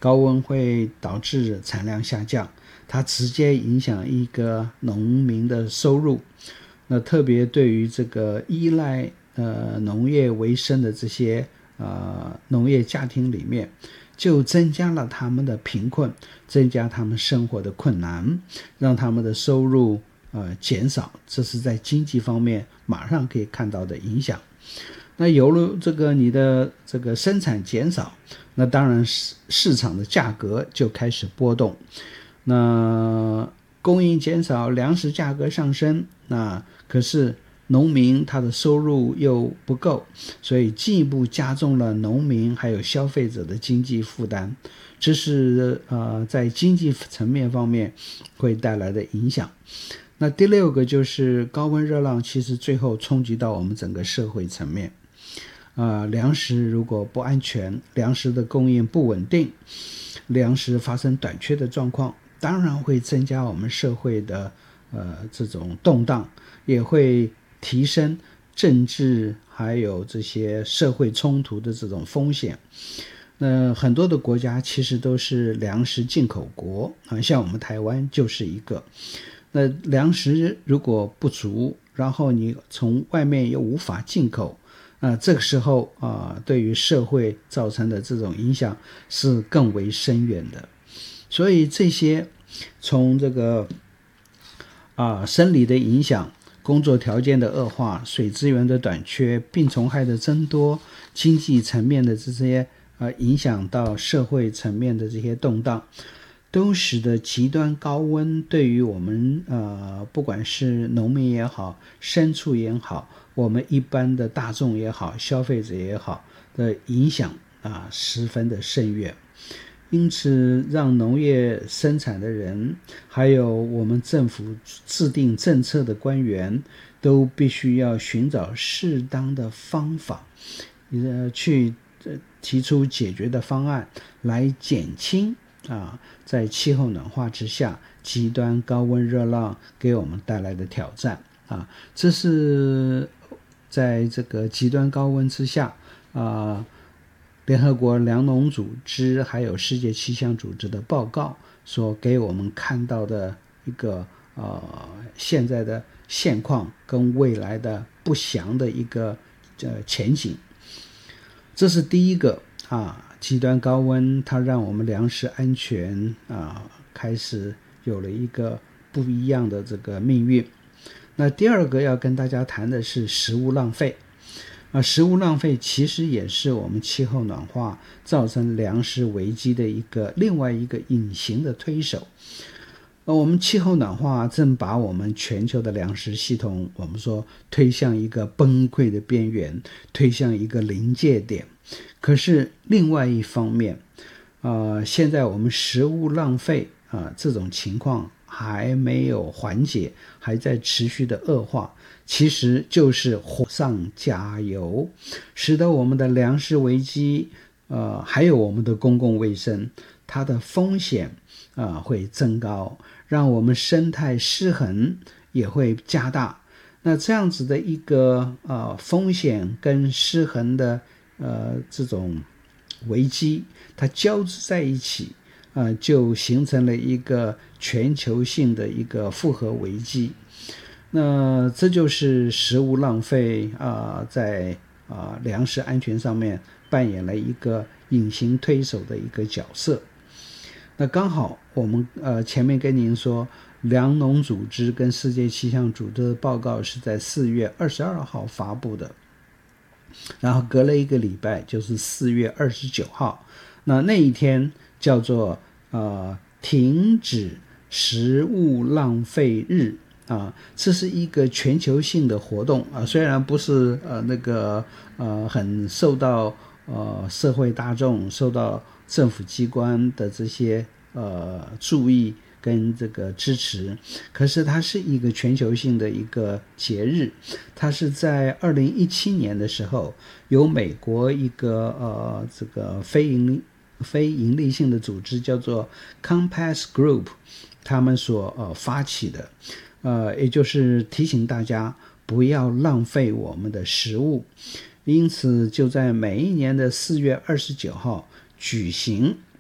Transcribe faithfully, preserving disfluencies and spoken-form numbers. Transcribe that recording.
高温会导致产量下降，它直接影响一个农民的收入。那特别对于这个依赖呃农业为生的这些呃农业家庭里面，就增加了他们的贫困，增加他们生活的困难，让他们的收入呃减少，这是在经济方面马上可以看到的影响。那由于这个你的这个生产减少，那当然市场的价格就开始波动。那供应减少，粮食价格上升，那可是农民他的收入又不够，所以进一步加重了农民还有消费者的经济负担，这是呃在经济层面方面会带来的影响。那第六个就是高温热浪，其实最后冲击到我们整个社会层面。呃，粮食如果不安全，粮食的供应不稳定，粮食发生短缺的状况，当然会增加我们社会的呃这种动荡，也会提升政治还有这些社会冲突的这种风险。那很多的国家其实都是粮食进口国啊，像我们台湾就是一个。那粮食如果不足，然后你从外面又无法进口，呃，这个时候啊、呃，对于社会造成的这种影响是更为深远的。所以这些从这个啊、呃、生理的影响、工作条件的恶化、水资源的短缺、病虫害的增多、经济层面的这些呃影响到社会层面的这些动荡，都使得极端高温对于我们呃不管是农民也好、牲畜也好、我们一般的大众也好、消费者也好的影响啊十分的深远。因此让农业生产的人还有我们政府制定政策的官员都必须要寻找适当的方法呃去提出解决的方案来减轻啊，在气候暖化之下极端高温热浪给我们带来的挑战啊，这是在这个极端高温之下啊，联合国粮农组织还有世界气象组织的报告所给我们看到的一个呃现在的现况跟未来的不详的一个呃前景。这是第一个啊，极端高温它让我们粮食安全啊开始有了一个不一样的这个命运。那第二个要跟大家谈的是食物浪费啊，食物浪费其实也是我们气候暖化造成粮食危机的一个另外一个隐形的推手。而我们气候暖化正把我们全球的粮食系统，我们说推向一个崩溃的边缘，推向一个临界点。可是另外一方面，呃，现在我们食物浪费啊、呃、这种情况还没有缓解，还在持续的恶化，其实就是火上加油，使得我们的粮食危机，呃，还有我们的公共卫生，它的风险啊、呃、会增高，让我们生态失衡也会加大。那这样子的一个呃风险跟失衡的呃这种危机，它交织在一起，呃，就形成了一个全球性的一个复合危机。那这就是食物浪费啊、呃，在啊、呃、粮食安全上面扮演了一个隐形推手的一个角色。那刚好我们呃前面跟您说，粮农组织跟世界气象组织的报告是在四月二十二号发布的，然后隔了一个礼拜就是四月二十九号，那那一天叫做呃停止食物浪费日啊，这是一个全球性的活动啊，虽然不是呃那个呃很受到呃社会大众、受到政府机关的这些呃注意跟这个支持，可是它是一个全球性的一个节日。它是在二零一七年的时候，由美国一个呃这个非盈利非盈利性的组织叫做 Compass Group， 他们所呃发起的，呃也就是提醒大家不要浪费我们的食物。因此就在每一年的四月二十九号举行